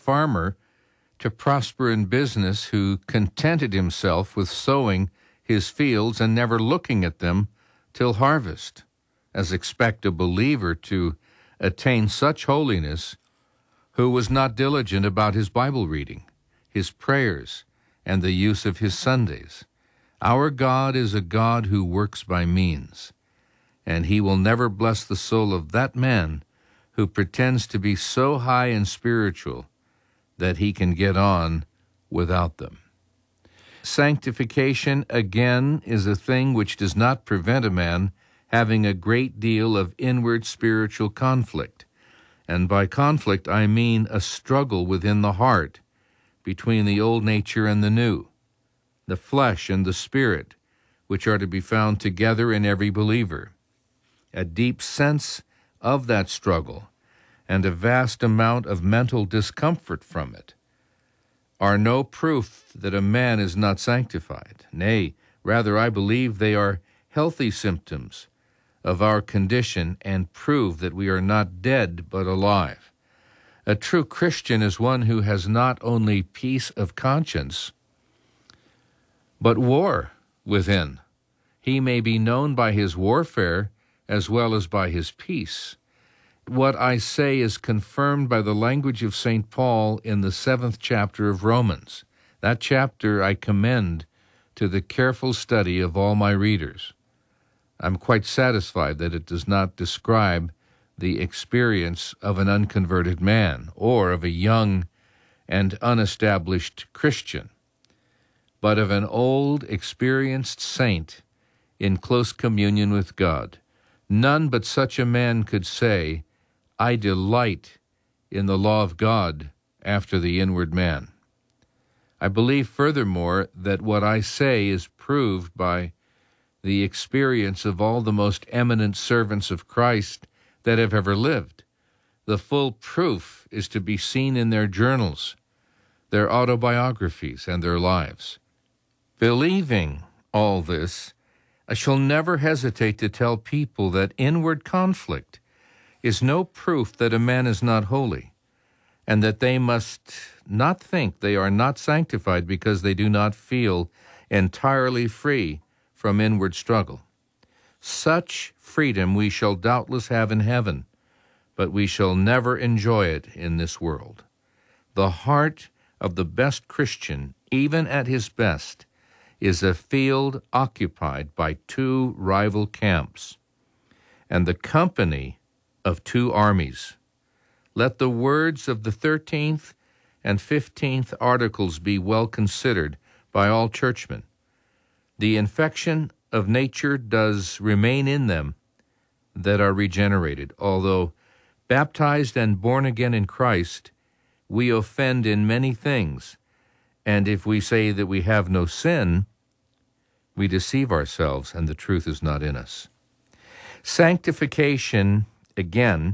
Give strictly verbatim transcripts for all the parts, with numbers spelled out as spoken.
farmer to prosper in business who contented himself with sowing his fields and never looking at them till harvest, as expect a believer to attain such holiness who was not diligent about his Bible reading, his prayers, and the use of his Sundays. Our God is a God who works by means, and he will never bless the soul of that man who pretends to be so high and spiritual that he can get on without them. Sanctification, again, is a thing which does not prevent a man having a great deal of inward spiritual conflict. And by conflict, I mean a struggle within the heart between the old nature and the new, the flesh and the spirit, which are to be found together in every believer. A deep sense of that struggle and a vast amount of mental discomfort from it are no proof that a man is not sanctified. Nay, rather, I believe they are healthy symptoms of our condition and prove that we are not dead but alive. A true Christian is one who has not only peace of conscience, but war within. He may be known by his warfare as well as by his peace. What I say is confirmed by the language of Saint Paul in the seventh chapter of Romans. That chapter I commend to the careful study of all my readers. I'm quite satisfied that it does not describe the experience of an unconverted man or of a young and unestablished Christian, but of an old, experienced saint in close communion with God. None but such a man could say, I delight in the law of God after the inward man. I believe, furthermore, that what I say is proved by the experience of all the most eminent servants of Christ that have ever lived. The full proof is to be seen in their journals, their autobiographies, and their lives. Believing all this, I shall never hesitate to tell people that inward conflict is no proof that a man is not holy, and that they must not think they are not sanctified because they do not feel entirely free from inward struggle. Such freedom we shall doubtless have in heaven, but we shall never enjoy it in this world. The heart of the best Christian, even at his best, is a field occupied by two rival camps, and the company of two armies. Let the words of the thirteenth and fifteenth articles be well considered by all churchmen. The infection of nature does remain in them that are regenerated. Although baptized and born again in Christ, we offend in many things, and if we say that we have no sin, we deceive ourselves, and the truth is not in us. Sanctification, again,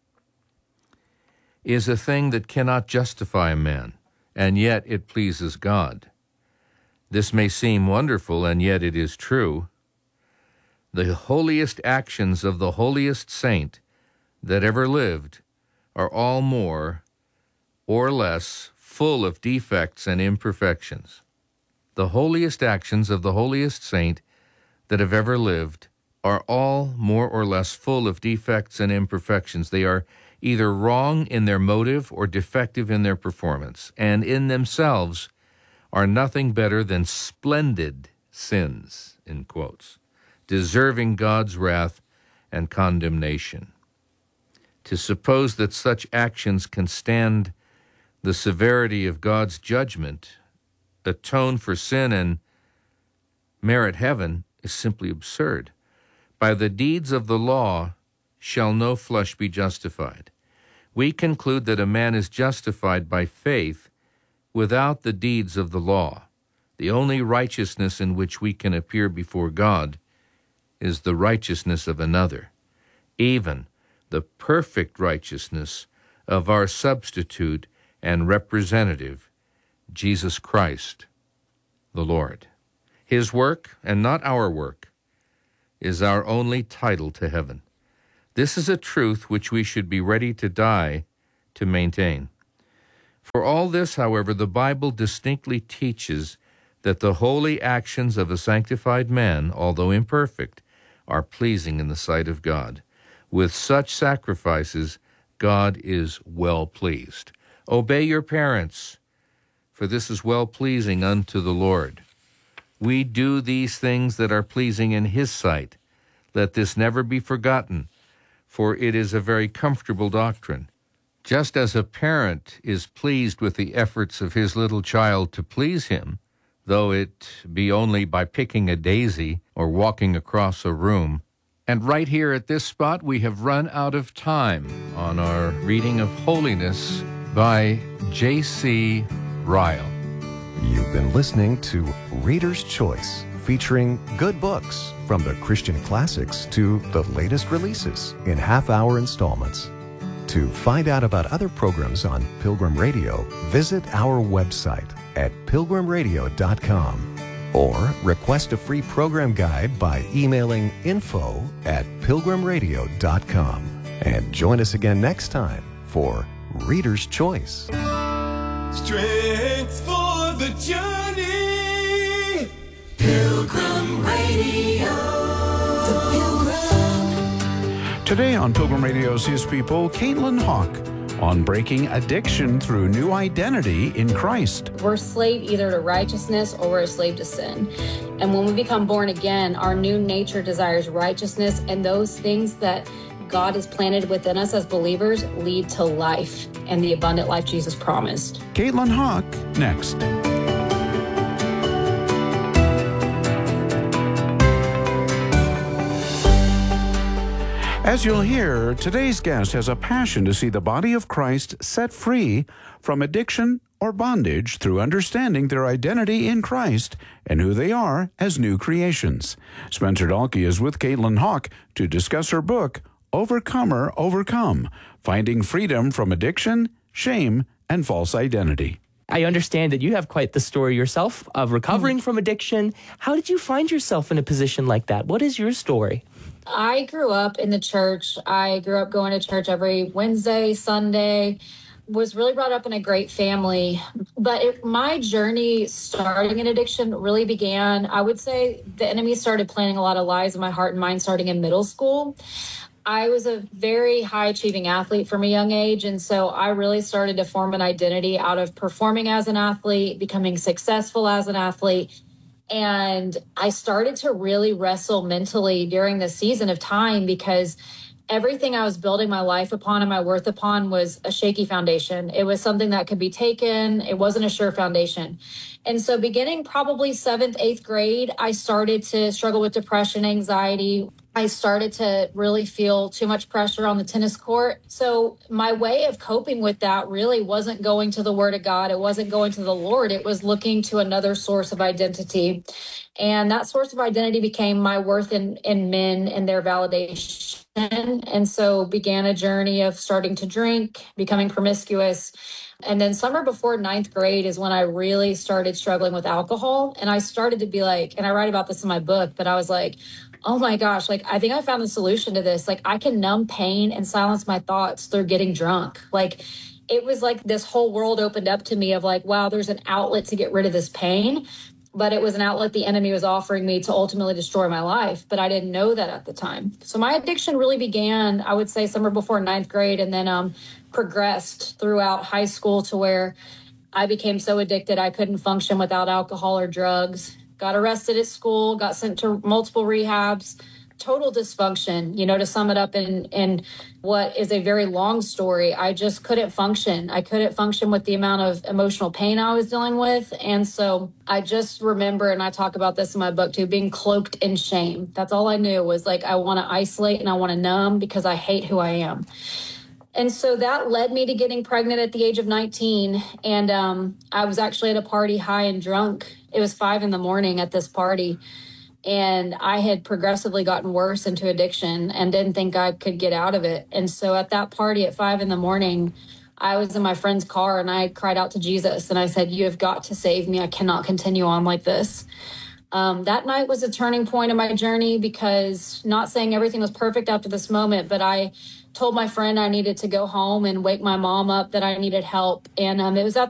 is a thing that cannot justify a man, and yet it pleases God. This may seem wonderful, and yet it is true. The holiest actions of the holiest saint that ever lived are all more or less full of defects and imperfections. The holiest actions of the holiest saint that have ever lived are all more or less full of defects and imperfections. They are either wrong in their motive or defective in their performance, and in themselves are nothing better than splendid sins, in quotes, deserving God's wrath and condemnation. To suppose that such actions can stand the severity of God's judgment, atone for sin, and merit heaven is simply absurd. By the deeds of the law shall no flesh be justified. We conclude that a man is justified by faith without the deeds of the law. The only righteousness in which we can appear before God is the righteousness of another, even the perfect righteousness of our substitute and representative, Jesus Christ, the Lord. His work, and not our work, is our only title to heaven. This is a truth which we should be ready to die to maintain. For all this, however, the Bible distinctly teaches that the holy actions of a sanctified man, although imperfect, are pleasing in the sight of God. With such sacrifices, God is well pleased. Obey your parents, for this is well-pleasing unto the Lord. We do these things that are pleasing in His sight. Let this never be forgotten, for it is a very comfortable doctrine. Just as a parent is pleased with the efforts of his little child to please him, though it be only by picking a daisy or walking across a room. And right here at this spot, we have run out of time on our reading of Holiness by J C Ryle. You've been listening to Reader's Choice, featuring good books from the Christian classics to the latest releases in half-hour installments. To find out about other programs on Pilgrim Radio, visit our website at pilgrim radio dot com or request a free program guide by emailing info at pilgrim radio dot com. And join us again next time for Reader's Choice. Strength for the journey. Pilgrim Radio. The Pilgrim. Today on Pilgrim Radio's His People, Caitlin Hawk on breaking addiction through new identity in Christ. We're a slave either to righteousness or we're a slave to sin. And when we become born again, our new nature desires righteousness, and those things that God has planted within us as believers lead to life and the abundant life Jesus promised. Caitlin Hawk, next. As you'll hear, today's guest has a passion to see the body of Christ set free from addiction or bondage through understanding their identity in Christ and who they are as new creations. Spencer Dalkey is with Caitlin Hawk to discuss her book, Overcomer Overcome, Finding Freedom from Addiction, Shame, and False Identity. I understand that you have quite the story yourself of recovering mm. from addiction. How did you find yourself in a position like that? What is your story? I grew up in the church. I grew up going to church every Wednesday, Sunday, was really brought up in a great family. But it, my journey starting in addiction really began, I would say the enemy started planting a lot of lies in my heart and mind starting in middle school. I was a very high-achieving athlete from a young age, and so I really started to form an identity out of performing as an athlete, becoming successful as an athlete. And I started to really wrestle mentally during this season of time because everything I was building my life upon and my worth upon was a shaky foundation. It was something that could be taken. It wasn't a sure foundation. And so beginning probably seventh, eighth grade, I started to struggle with depression, anxiety. I started to really feel too much pressure on the tennis court. So my way of coping with that really wasn't going to the Word of God. It wasn't going to the Lord. It was looking to another source of identity. And that source of identity became my worth in, in men and their validation. And so began a journey of starting to drink, becoming promiscuous. And then summer before ninth grade is when I really started struggling with alcohol. And I started to be like, and I write about this in my book, but I was like, oh my gosh, like, I think I found the solution to this. Like, I can numb pain and silence my thoughts through getting drunk. Like, it was like this whole world opened up to me of like, wow, there's an outlet to get rid of this pain. But it was an outlet the enemy was offering me to ultimately destroy my life. But I didn't know that at the time. So my addiction really began, I would say, summer before ninth grade, and then um, progressed throughout high school to where I became so addicted I couldn't function without alcohol or drugs. Got arrested at school, got sent to multiple rehabs, total dysfunction. You know, to sum it up in, in what is a very long story, I just couldn't function. I couldn't function with the amount of emotional pain I was dealing with. And so I just remember, and I talk about this in my book too, being cloaked in shame. That's all I knew was like, I want to isolate and I want to numb because I hate who I am. And so that led me to getting pregnant at the age of nineteen. And um, I was actually at a party high and drunk. It was five in the morning at this party. And I had progressively gotten worse into addiction and didn't think I could get out of it. And so at that party at five in the morning, I was in my friend's car and I cried out to Jesus. And I said, you have got to save me. I cannot continue on like this. Um, that night was a turning point in my journey because, not saying everything was perfect after this moment, but I told my friend I needed to go home and wake my mom up, that I needed help. And um, it was at